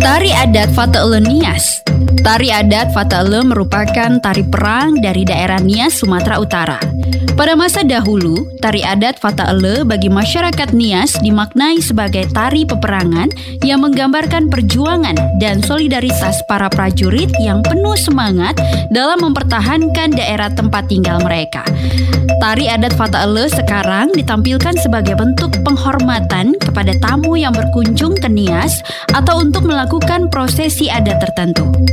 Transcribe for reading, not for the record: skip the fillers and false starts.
Tari adat Fataele Nias. Tari adat Fataele merupakan tari perang dari daerah Nias, Sumatera Utara. Pada masa dahulu, tari adat Fataele bagi masyarakat Nias dimaknai sebagai tari peperangan yang menggambarkan perjuangan dan solidaritas para prajurit yang penuh semangat dalam mempertahankan daerah tempat tinggal mereka. Tari adat Fataele sekarang ditampilkan sebagai bentuk penghormatan kepada tamu yang berkunjung ke Nias atau untuk melakukan prosesi adat tertentu.